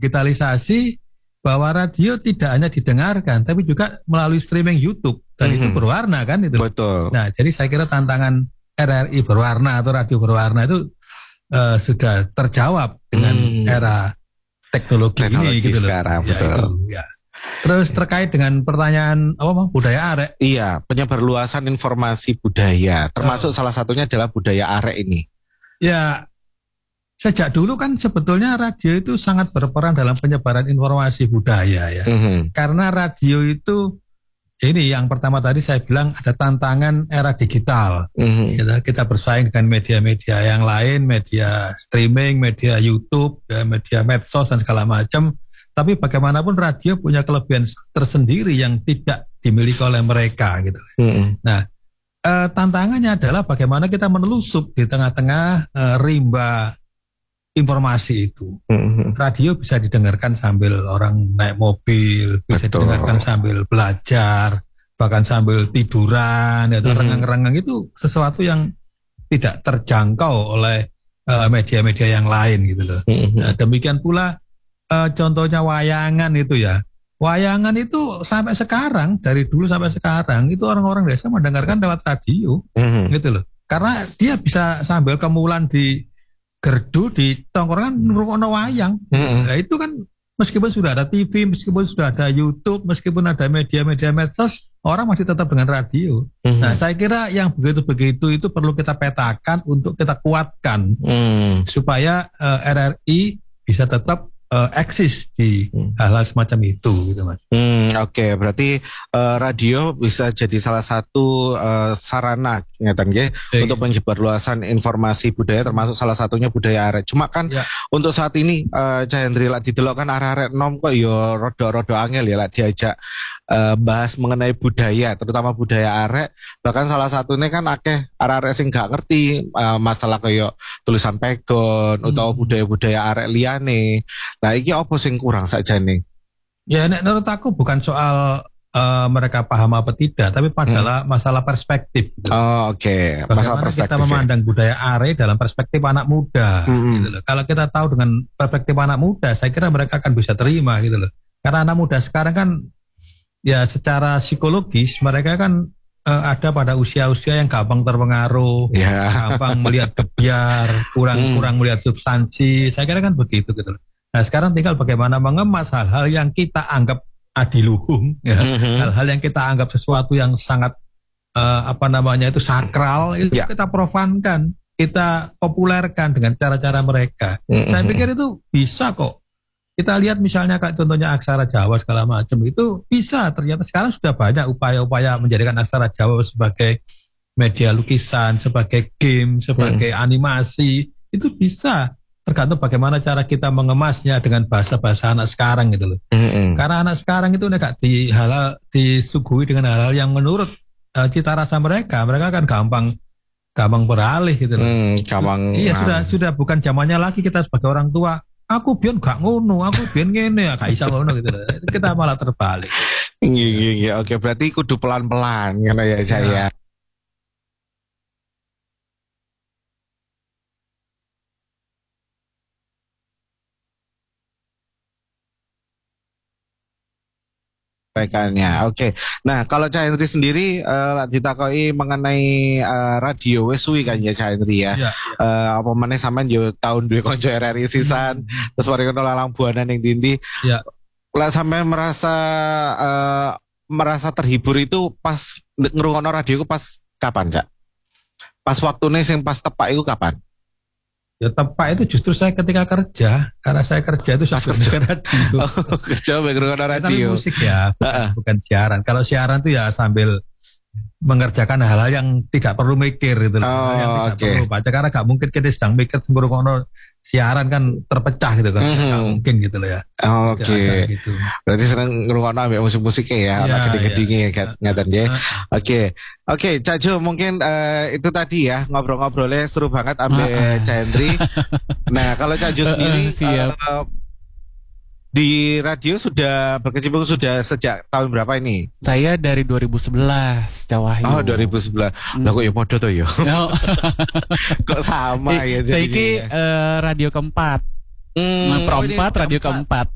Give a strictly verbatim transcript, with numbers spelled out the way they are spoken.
digitalisasi bahwa radio tidak hanya didengarkan, tapi juga melalui streaming YouTube dan mm-hmm. itu berwarna kan itu. Betul. Nah, jadi saya kira tantangan R R I berwarna atau radio berwarna itu uh, sudah terjawab dengan mm. era teknologi, teknologi ini gitu sekarang, loh. Betul. Ya, itu, ya. Terus terkait dengan pertanyaan apa bang, budaya arek? Iya, penyebarluasan informasi budaya, termasuk oh. salah satunya adalah budaya arek ini. Ya. Sejak dulu kan sebetulnya radio itu sangat berperan dalam penyebaran informasi budaya ya. Mm-hmm. Karena radio itu, ini yang pertama tadi saya bilang ada tantangan era digital. Mm-hmm. Kita, kita bersaing dengan media-media yang lain, media streaming, media YouTube, ya, media medsos dan segala macam. Tapi bagaimanapun radio punya kelebihan tersendiri yang tidak dimiliki oleh mereka gitu. Mm-hmm. Nah, eh, tantangannya adalah bagaimana kita menelusup di tengah-tengah eh, rimba informasi itu. Mm-hmm. Radio bisa didengarkan sambil orang naik mobil, bisa Betul. didengarkan sambil belajar, bahkan sambil tiduran, atau mm-hmm. rengang-rengang itu sesuatu yang tidak terjangkau oleh uh, media-media yang lain gitu loh. Mm-hmm. Nah, demikian pula uh, contohnya wayangan itu ya. Wayangan itu sampai sekarang, dari dulu sampai sekarang itu orang-orang desa mendengarkan lewat radio, mm-hmm. gitu loh. Karena dia bisa sambil kemulan di gerdu di tongkrongan ngrungokno wayang. Mm-hmm. Nah, itu kan meskipun sudah ada T V, meskipun sudah ada YouTube, meskipun ada media-media medsos, orang masih tetap dengan radio. Mm-hmm. Nah, saya kira yang begitu-begitu itu perlu kita petakan untuk kita kuatkan mm. supaya uh, R R I bisa tetap uh, eksis di hmm. hal-hal semacam itu gitu Mas. Hmm, oke, okay. Berarti uh, radio bisa jadi salah satu uh, sarana ngeten nggih okay. untuk menyebarluasan informasi budaya termasuk salah satunya budaya arek. Cuma kan ya. Untuk saat ini uh, Cah Hendri lak didelok kan arek-arek nom kok yo rada-rada angel ya lak diajak uh, bahas mengenai budaya, terutama budaya arek. Bahkan salah satunya kan akeh arek-arek sing gak ngerti uh, masalah kayak tulisan pegon hmm. utawa budaya-budaya arek liyane. Nah, iki apa sing kurang sakjane? Ya, nek menurut aku bukan soal uh, mereka paham apa tidak, tapi masalah hmm. masalah perspektif. Gitu. Oh, oke. Okay. Bagaimana kita memandang ya. budaya are dalam perspektif anak muda. Hmm. Gitu loh. Kalau kita tahu dengan perspektif anak muda, saya kira mereka akan bisa terima gitu loh. Karena anak muda sekarang kan, ya secara psikologis mereka kan uh, ada pada usia-usia yang gampang terpengaruh, yeah. gampang melihat kebiar, kurang hmm. kurang melihat substansi. Saya kira kan begitu gitu loh. Nah, sekarang tinggal bagaimana mengemas hal-hal yang kita anggap adiluhung, ya. Mm-hmm. hal-hal yang kita anggap sesuatu yang sangat uh, apa namanya itu sakral, itu yeah. kita profankan, kita populerkan dengan cara-cara mereka. Mm-hmm. Saya pikir itu bisa kok. Kita lihat misalnya kayak contohnya aksara Jawa segala macam itu bisa. Ternyata sekarang sudah banyak upaya-upaya menjadikan aksara Jawa sebagai media lukisan, sebagai game, sebagai mm. animasi, itu bisa. Tergantung bagaimana cara kita mengemasnya dengan bahasa-bahasa anak sekarang gitu loh. Mm-hmm. Karena anak sekarang itu enggak di halal disuguhi dengan hal-hal yang menurut uh, cita rasa mereka, mereka kan gampang gampang beralih gitu loh. Mm, gampang. Iya sudah sudah bukan zamannya lagi kita sebagai orang tua. Aku biyen gak ngono, aku biyen ngene ya gak iso ngono gitu loh. Kita malah terbalik. Iya iya oke berarti kudu pelan-pelan ngono ya saya. Rekannya, oke. Okay. Nah, kalau Cah Hendri sendiri uh, ditakoi mengenai uh, radio wis suwi kan ya Cah Hendri ya. ya, ya. Uh, apa meneh sampean yo tahun dua konco R R I sisan, hmm. terus mari kono lalang buana ning ndi. Ya. Lah sampean merasa uh, merasa terhibur itu pas ngrungokno radio itu pas kapan, Cak? Pas waktune sing pas tepak itu kapan? Ya tepat itu justru saya ketika kerja, karena saya kerja itu sambil kerja radio. Oh, kerja mendengar radio. Tapi musik ya, bukan, uh-uh. bukan siaran. Kalau siaran itu ya sambil mengerjakan hal-hal yang tidak perlu mikir gitu. Oh, yang tidak okay. perlu baca karena gak mungkin kita sedang mikir sembrono siaran kan terpecah gitu kan, mm-hmm. gak mungkin gitu loh ya. Oh, Oke. Okay. Gitu. Berarti seneng ngrungokno ambek musik-musiknya ya, ya gede-gedenge ya ngaten ya. Oke. Oke, Cak Jo mungkin uh, itu tadi ya ngobrol-ngobrolnya seru banget ambek uh-uh. Cah Hendri. Nah, kalau Cak Jo sendiri uh, uh, di radio sudah berkecimpung sudah sejak tahun berapa ini? Saya dari dua ribu sebelas, Cak Wahyu. Oh, dua ribu sebelas. Hmm. Lah kok ya podo to ya? Kok sama ya jadinya. Saiki uh, radio keempat. Hmm, nah, perempat radio keempat.